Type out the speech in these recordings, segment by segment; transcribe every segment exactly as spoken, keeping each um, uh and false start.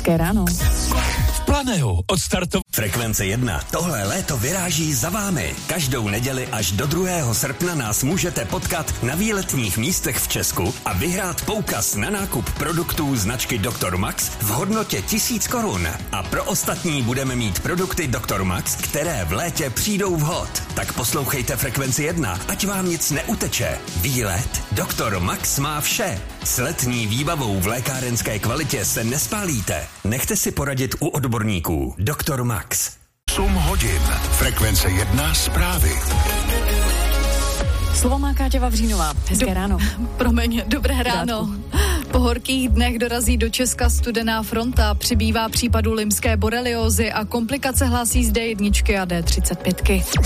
Hezké ráno. Planeu odstartov... Frekvence jedna. Tohle léto vyráží za vámi. Každou neděli až do druhého srpna nás můžete potkat na výletních místech v Česku a vyhrát poukaz na nákup produktů značky doktor Max v hodnotě tisíc korun. A pro ostatní budeme mít produkty doktor Max, které v létě přijdou vhod. Tak poslouchejte Frekvenci jedna, ať vám nic neuteče. Výlet doktor Max má vše. S letní výbavou v lékárenské kvalitě se nespálíte. Nechte si poradit u odborníků. doktor Max. osm hodin. Frekvence jedna zprávy. Slovo má Káťa Vavřínová. Hezké Do, ráno. Promiň, dobré ráno. Po horkých dnech dorazí do Česka studená fronta, přibývá případů lymské boreliózy a komplikace hlásí z D jedna a D třicet pět.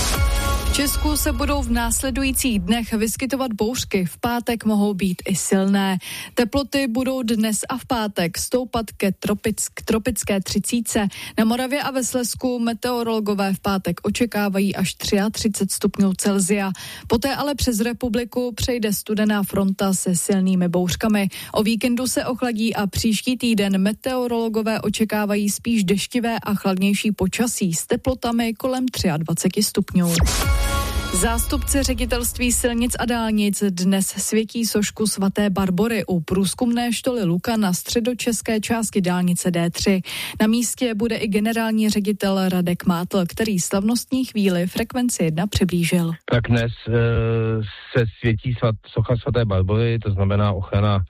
V Česku se budou v následujících dnech vyskytovat bouřky. V pátek mohou být i silné. Teploty budou dnes a v pátek stoupat ke tropick, tropické třicítce. Na Moravě a ve Slezsku meteorologové v pátek očekávají až třicet tři stupňů Celsia. Poté ale přes republiku přejde studená fronta se silnými bouřkami. O víkendu se ochladí a příští týden meteorologové očekávají spíš deštivé a chladnější počasí s teplotami kolem dvacet tři stupňů. Zástupci ředitelství silnic a dálnic dnes světí sošku svaté Barbory u průzkumné štoly Luka na středočeské části dálnice D tři. Na místě bude i generální ředitel Radek Mátl, který slavnostní chvíli Frekvenci jedna přiblížil. Tak dnes e, se světí svat, socha svaté Barbory, to znamená ochrana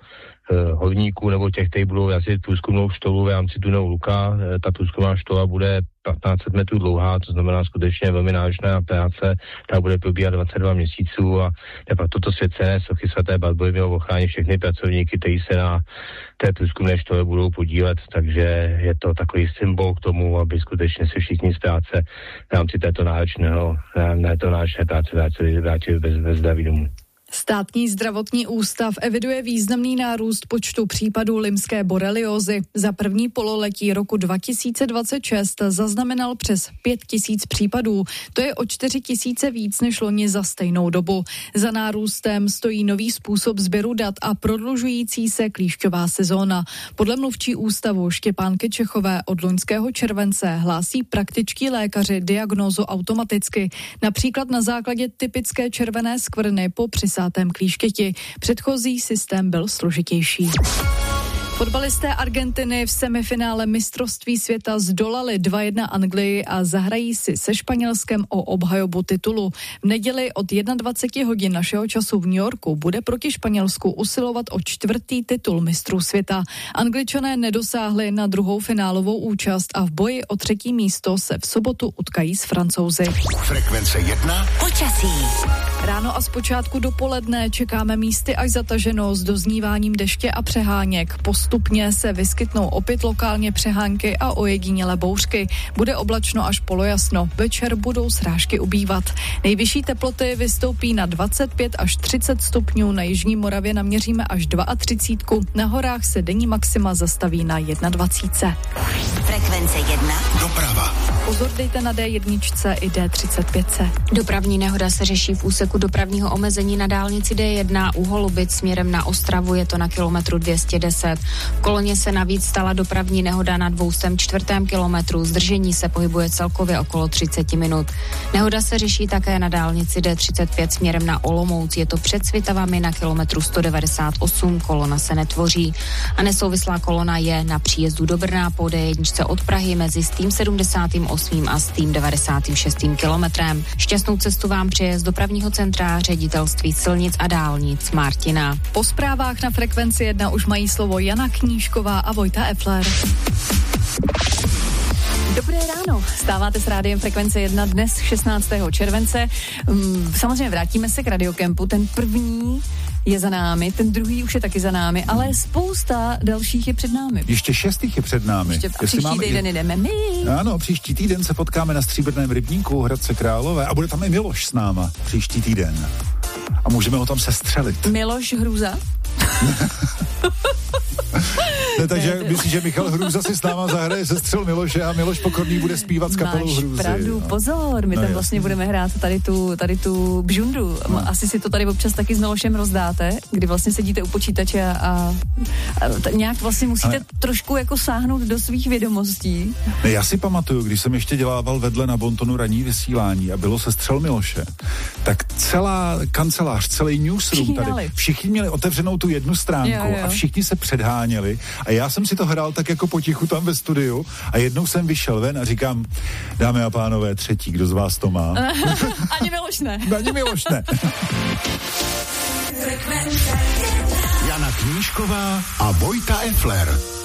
horníků nebo těch, kteří budou jazdit průzkumnou štolu v rámci tunelu Luka. Ta průzkumná štola bude patnáct set metrů dlouhá, to znamená skutečně velmi náročná práce, ta bude probíhat dvacet dva měsíců a toto svěcené sochy svaté Barbory mělo ochránit všechny pracovníky, kteří se na té průzkumné štole budou podílet, takže je to takový symbol k tomu, aby skutečně se všichni z práce v rámci této náročného, ne to náročné práce vrátili, vrátili bez, bez zdraví domů. Státní zdravotní ústav eviduje významný nárůst počtu případů lymské boreliózy. Za první pololetí roku dva tisíce dvacet šest zaznamenal přes pět tisíc případů. To je o čtyři tisíce víc než loni za stejnou dobu. Za nárůstem stojí nový způsob sběru dat a prodlužující se klíšťová sezóna. Podle mluvčí ústavu Štěpánky Čechové od loňského července hlásí praktičtí lékaři diagnózu automaticky, například na základě typické červené skvrny po přisátém klíštěti. Předchozí systém byl složitější. Fotbalisté Argentiny v semifinále mistrovství světa zdolali dva jedna Anglii a zahrají si se Španělskem o obhajobu titulu. V neděli od dvacet jedna hodin našeho času v New Yorku bude proti Španělsku usilovat o čtvrtý titul mistrů světa. Angličané nedosáhli na druhou finálovou účast a v boji o třetí místo se v sobotu utkají s Francouzi. Frekvence jedna. Počasí. Ráno a zpočátku dopoledne čekáme místy až zataženo s dozníváním deště a přeháněk. Postupně se vyskytnou opět lokálně přehánky a ojedinělé bouřky. Bude oblačno až polojasno. Večer budou srážky ubývat. Nejvyšší teploty vystoupí na dvacet pět až třicet stupňů. Na jižní Moravě naměříme až třicet dva. Na horách se denní maxima zastaví na dvacet jedna. Frekvence jedna. Doprava. Pozor dejte na D jedna i D třicet pět. Dopravní nehoda se řeší v úseku dopravního omezení na dálnici D jedna u Holubic směrem na Ostravu, je to na kilometru dvě stě deset. V Koloně se navíc stala dopravní nehoda na dvě stě čtyři kilometru. Zdržení se pohybuje celkově okolo třicet minut. Nehoda se řeší také na dálnici D třicet pět směrem na Olomouc, je to před Svitavami na kilometru sto devadesát osm, kolona se netvoří. A nesouvislá kolona je na příjezdu do Brna po D jedna od Prahy mezi stým sedmdesát osm a stým devadesát šest kilometrem. Šťastnou cestu vám přeje z dopravního centra ředitelství silnic a dálnic Martina. Po zprávách na Frekvenci jedna už mají slovo Jana Knížková a Vojta Efler. Dobré ráno, stáváte s rádiem Frekvence jedna dnes šestnáctého července. Samozřejmě vrátíme se k Radiokempu, ten první je za námi, ten druhý už je taky za námi, ale spousta dalších je před námi. Ještě šestých je před námi. Ještě a příští máme... týden jdeme my. Ano, příští týden se potkáme na Stříbrném rybníku Hradce Králové a bude tam i Miloš s náma příští týden. A můžeme ho tam sestřelit. Miloš Hruza? Ne, takže myslím, že Michal Hrůza si s náma zahraje se střel Miloše a Miloš Pokorný bude zpívat s kapelou Hrůzy. Máš pravdu, no. Pozor, my no, tam vlastně jasný. budeme hrát tady tu, tady tu bžundu. No. Asi si to tady občas taky s Milošem rozdáte, kdy vlastně sedíte u počítače a, a, a t- nějak vlastně musíte Ale... trošku jako sáhnout do svých vědomostí. Ne, já si pamatuju, když jsem ještě dělával vedle na Bontonu ranní vysílání a bylo se střel Miloše, tak celá kancelář, celý newsroom všichni tady, dali. všichni měli otevřenou tu jednu stránku jo, jo. a všichni se předháněli a já jsem si to hrál tak jako potichu tam ve studiu a jednou jsem vyšel ven a říkám, dámy a pánové, třetí, kdo z vás to má? Ani Miloš ne. Ani Miloš ne. Jana Knížková a Vojta Effler.